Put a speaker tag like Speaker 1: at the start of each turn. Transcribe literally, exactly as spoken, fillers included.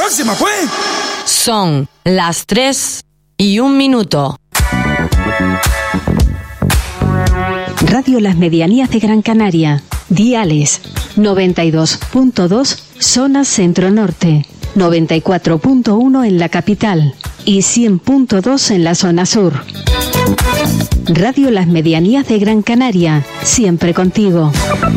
Speaker 1: próxima, pues.
Speaker 2: Son las tres y un minuto.
Speaker 3: Radio Las Medianías de Gran Canaria. Diales noventa y dos punto dos zona centro-norte, noventa y cuatro punto uno en la capital y cien punto dos en la zona sur. Radio Las Medianías de Gran Canaria, siempre contigo.